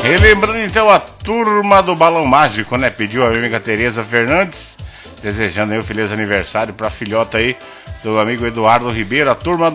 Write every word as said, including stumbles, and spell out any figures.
Relembrando então a turma do Balão Mágico, né? Pediu a minha amiga Tereza Fernandes, desejando aí um feliz aniversário pra filhota aí do amigo Eduardo Ribeiro, a turma